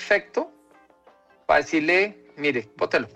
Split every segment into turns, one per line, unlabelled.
perfecto para decirle, mire, bótelo.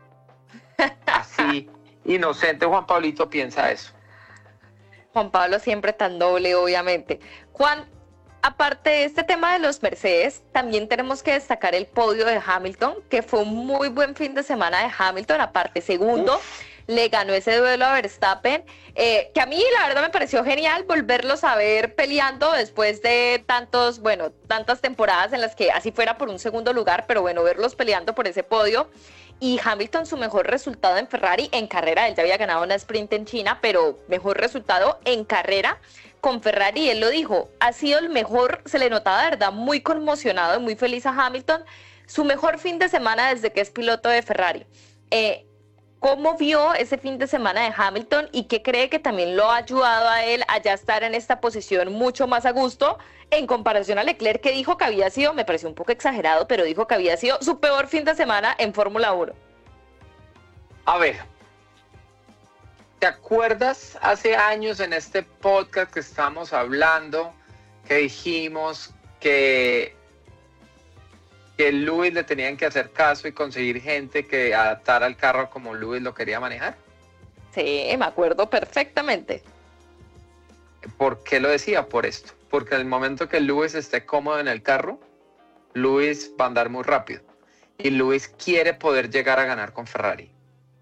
Así, inocente Juan Pablito piensa eso.
Juan Pablo siempre tan noble, obviamente. Juan, aparte de este tema de los Mercedes, también tenemos que destacar el podio de Hamilton, que fue un muy buen fin de semana de Hamilton, aparte segundo. Le ganó ese duelo a Verstappen, que a mí la verdad me pareció genial volverlos a ver peleando después de tantas temporadas en las que así fuera por un segundo lugar, pero bueno, verlos peleando por ese podio. Y Hamilton, su mejor resultado en Ferrari, en carrera, él ya había ganado una sprint en China, pero mejor resultado en carrera con Ferrari, él lo dijo, ha sido el mejor, se le notaba de verdad muy conmocionado y muy feliz a Hamilton, su mejor fin de semana desde que es piloto de Ferrari. ¿Cómo vio ese fin de semana de Hamilton y qué cree que también lo ha ayudado a él a ya estar en esta posición mucho más a gusto en comparación a Leclerc, que dijo que había sido, me pareció un poco exagerado, pero dijo que había sido su peor fin de semana en Fórmula 1?
A ver, ¿te acuerdas hace años en este podcast que estábamos hablando, que dijimos que Lewis le tenían que hacer caso y conseguir gente que adaptara el carro como Lewis lo quería manejar?
Sí, me acuerdo perfectamente.
¿Por qué lo decía? Por esto. Porque en el momento que Lewis esté cómodo en el carro, Lewis va a andar muy rápido. Y Lewis quiere poder llegar a ganar con Ferrari.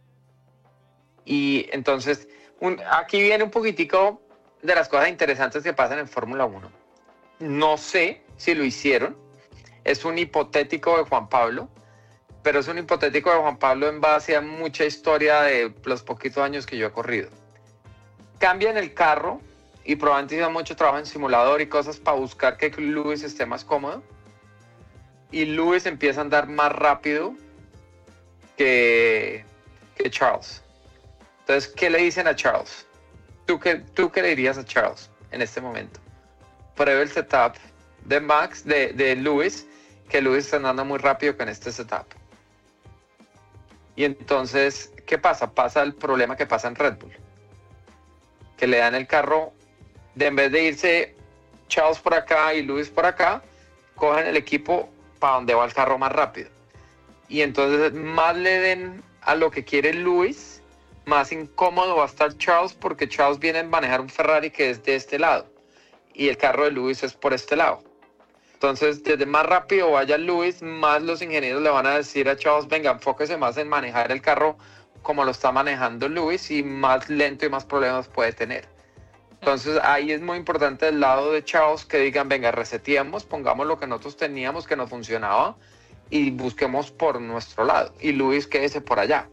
Y entonces, aquí viene un poquitico de las cosas interesantes que pasan en Fórmula 1. No sé si lo hicieron. Es un hipotético de Juan Pablo, pero es un hipotético de Juan Pablo en base a mucha historia de los poquitos años que yo he corrido. Cambian el carro y probablemente hicieron mucho trabajo en simulador y cosas para buscar que Lewis esté más cómodo. Y Lewis empieza a andar más rápido que Charles. Entonces, ¿qué le dicen a Charles? ¿Tú qué le dirías a Charles en este momento? Prueba el setup de Lewis, que Lewis está andando muy rápido con este setup. Y entonces, ¿qué pasa? Pasa el problema que pasa en Red Bull. Que le dan el carro, en vez de irse Charles por acá y Lewis por acá, cogen el equipo para donde va el carro más rápido. Y entonces, más le den a lo que quiere Lewis, más incómodo va a estar Charles, porque Charles viene a manejar un Ferrari que es de este lado. Y el carro de Lewis es por este lado. Entonces, desde más rápido vaya Lewis, más los ingenieros le van a decir a Charles, venga, enfóquese más en manejar el carro como lo está manejando Lewis, y más lento y más problemas puede tener. Entonces, ahí es muy importante del lado de Charles que digan, venga, reseteemos, pongamos lo que nosotros teníamos que no funcionaba y busquemos por nuestro lado. Y Lewis quédese por allá.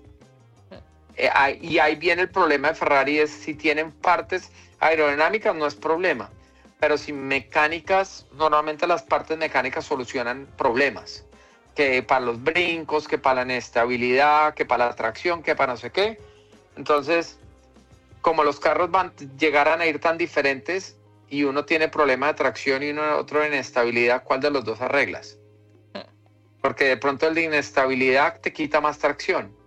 Y ahí viene el problema de Ferrari, es si tienen partes aerodinámicas no es problema. Pero sin mecánicas, normalmente las partes mecánicas solucionan problemas. Que para los brincos, que para la inestabilidad, que para la tracción, que para no sé qué. Entonces, como los carros llegarán a ir tan diferentes y uno tiene problema de tracción y otro de inestabilidad, ¿cuál de los dos arreglas? Porque de pronto el de inestabilidad te quita más tracción.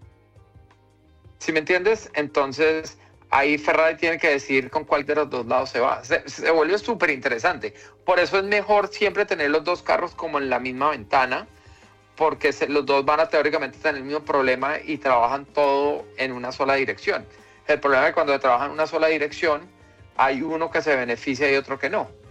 ¿Sí me entiendes? Entonces, ahí Ferrari tiene que decidir con cuál de los dos lados se va. Se vuelve súper interesante. Por eso es mejor siempre tener los dos carros como en la misma ventana, porque los dos van a teóricamente tener el mismo problema y trabajan todo en una sola dirección. El problema es que cuando trabajan en una sola dirección, hay uno que se beneficia y otro que no.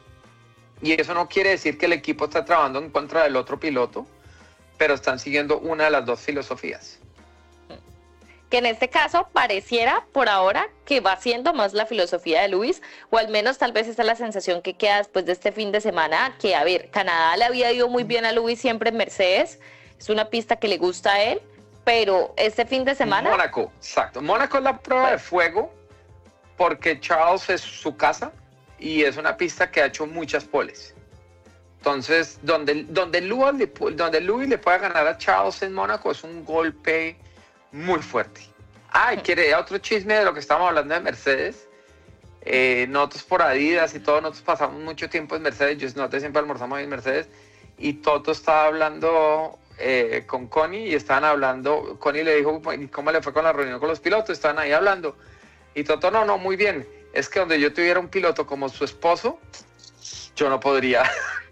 Y eso no quiere decir que el equipo está trabajando en contra del otro piloto, pero están siguiendo una de las dos filosofías.
Que en este caso pareciera por ahora que va siendo más la filosofía de Lewis, o al menos tal vez esa es la sensación que queda después de este fin de semana, que a ver, Canadá le había ido muy bien a Lewis siempre en Mercedes, es una pista que le gusta a él, pero este fin de semana...
Mónaco, exacto. Mónaco es la prueba de fuego porque Charles es su casa y es una pista que ha hecho muchas poles. Entonces, donde Lewis le pueda ganar a Charles en Mónaco es un golpe muy fuerte. ¿Quiere otro chisme de lo que estábamos hablando de Mercedes? Nosotros por Adidas y todos nosotros pasamos mucho tiempo en Mercedes. Nosotros siempre almorzamos en Mercedes y Toto estaba hablando con Connie y estaban hablando. Connie le dijo cómo le fue con la reunión con los pilotos, estaban ahí hablando y Toto, no, muy bien, es que donde yo tuviera un piloto como su esposo, yo no podría